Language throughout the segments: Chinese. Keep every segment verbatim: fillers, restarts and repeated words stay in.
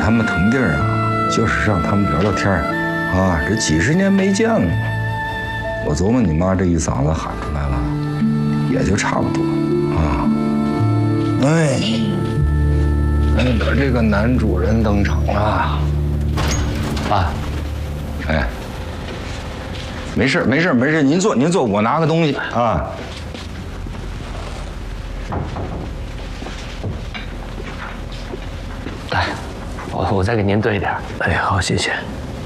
他们腾地儿啊，就是让他们聊聊天儿啊，这几十年没见了。我琢磨你妈这一嗓子喊出来了，也就差不多啊。哎，那个这个男主人登场了。爸，哎，没事没事没事，您坐您坐，我拿个东西啊。 来，我我再给您兑一点。 哎，好，谢谢。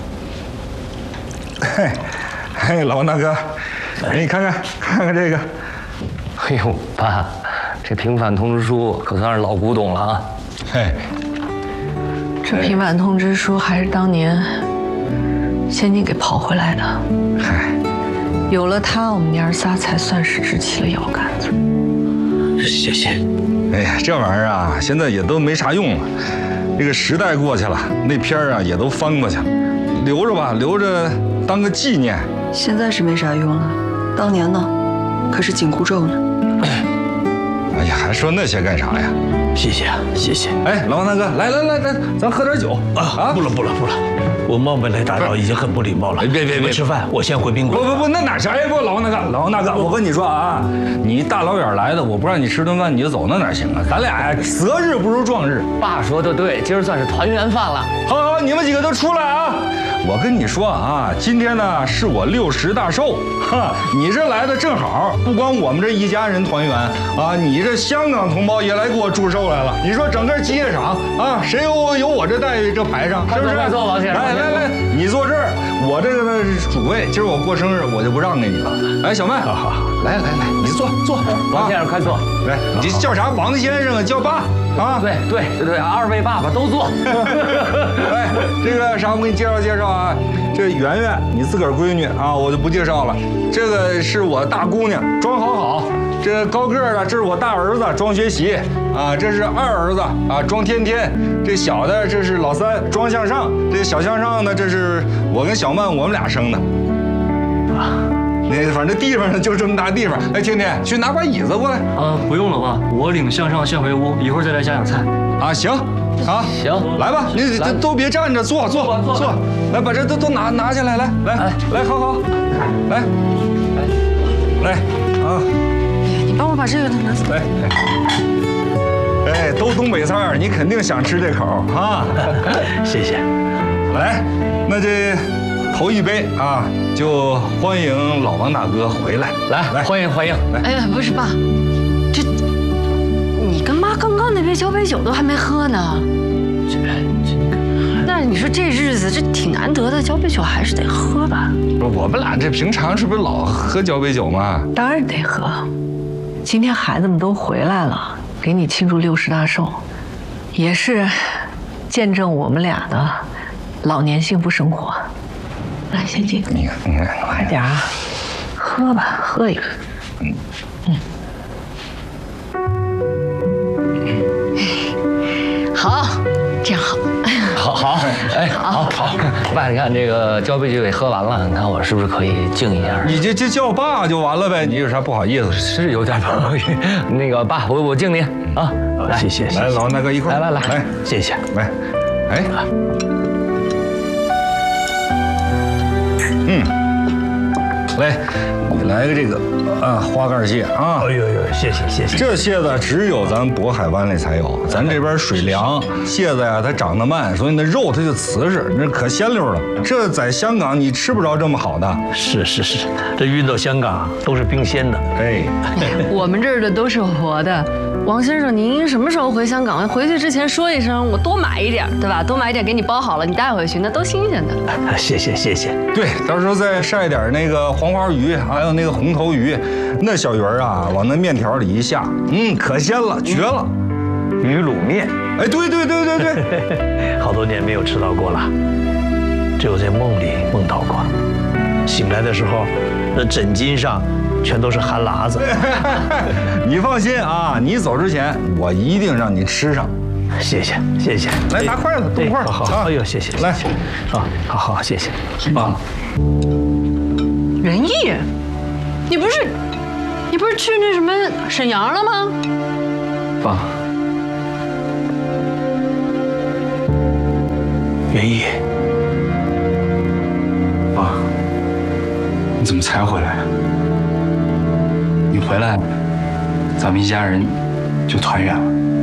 嘿，嘿，老王大哥，哎，你看看看看这个。 哎呦，爸，这平反通知书可算是老古董了啊。 嘿， 这平反通知书还是当年仙金给刨回来的。 嗨， 有了它，我们娘儿仨才算是支起了腰杆子。 谢谢。 哎呀，这玩意儿啊，现在也都没啥用了。这个时代过去了，那片儿啊也都翻过去了，留着吧，留着当个纪念。 现在是没啥用了，当年呢，可是紧箍咒呢。 哎呀，还说那些干啥呀？ 谢谢啊，谢谢。 哎，老王大哥，来来来来，咱喝点酒啊啊！不了不了不了，我冒昧来打扰已经很不礼貌了。 别别别， 你们吃饭，我先回宾馆。 不不不，那哪啥呀？不，老王大哥，老王大哥，我跟你说啊，你大老远来的，我不让你吃顿饭你就走，那哪行啊？咱俩呀，择日不如撞日。 爸说的对，今儿算是团圆饭了。 好好，你们几个都出来啊！我跟你说啊，今天呢是我六十大寿，哈，你这来的正好，不光我们这一家人团圆啊，你这香港同胞也来给我祝寿来了。你说整个机械厂啊，谁有有我这待遇这排上，是不是？ 快坐，王先生。 来来来，你坐这儿，我这个呢是主位，今儿我过生日，我就不让给你了。哎，小麦，好好，来来来，你坐坐。 王先生快坐。 来，你叫啥？王先生啊，叫爸啊？ 对对对对，二位爸爸都坐。 哎，这个啥，我给你介绍介绍啊。这圆圆，你自个儿闺女啊，我就不介绍了。这个是我大姑娘，装好好。这高个儿的，这是我大儿子，装学习啊。这是二儿子啊，装天天。这小的，这是老三，装向上。这小向上呢，这是我跟小曼我们俩生的。啊，那反正地方呢就这么大地方。哎，天天去拿把椅子过来。 啊，不用了吧，我领向上先回屋，一会儿再来夹点菜。 啊，行。啊， 行， 来吧，你都都别站着，坐坐坐坐，来把这都都拿拿下来，来来来，好好，来来啊， 你帮我把这个拿走。 来，哎，都东北菜儿，你肯定想吃这口啊， 谢谢。 来，那这头一杯啊，就欢迎老王大哥回来， 来来，欢迎欢迎。 哎呀，不是爸，这你跟妈刚刚那杯交杯酒都还没喝呢。这这，那你说这日子这挺难得的，交杯酒还是得喝吧？ 不是我们俩这平常是不是老喝交杯酒吗？ 当然得喝。今天孩子们都回来了，给你庆祝六十大寿，也是见证我们俩的老年幸福生活。来，先进， 你看，你看， 快点啊，喝吧，喝一个。嗯嗯。好，这样好。 好好，哎，好好。爸，你看这个交杯酒也喝完了，你看我是不是可以敬一下？ 你这这叫爸就完了呗，你有啥不好意思？ 是有点不好意思。那个爸，我我敬你啊， 来，谢谢。 来，老王大哥一块来来来， 来， 谢谢。 来，哎，嗯，来，你来个这个啊花盖蟹啊！ 哎呦呦，谢谢谢谢。 这蟹子只有咱渤海湾里才有，咱这边水凉，蟹子呀它长得慢，所以那肉它就瓷实，那可鲜溜了。这在香港你吃不着这么好的。 是是是，这运到香港都是冰鲜的。 哎， 我们这儿的都是活的。王先生，您什么时候回香港？回去之前说一声，我多买一点，对吧？多买一点给你包好了，你带回去，那都新鲜的。 谢谢谢谢。 对，到时候再晒点那个黄花鱼，还有那个红头鱼，那小鱼儿啊，往那面条里一下，嗯，可鲜了，绝了。 鱼卤面， 哎，对对对对对， 好多年没有吃到过了，只有在梦里梦到过。醒来的时候，那枕巾上全都是韩辣子。 你放心啊，你走之前我一定让你吃上。 谢谢谢谢， 来拿筷子，动筷。 好好，哎呦，谢谢， 来， 啊，好好谢谢。 啊， 仁义，你不是你不是去那什么沈阳了吗？ 爸， 元义， 爸，你怎么才回来？你回来，咱们一家人就团圆了。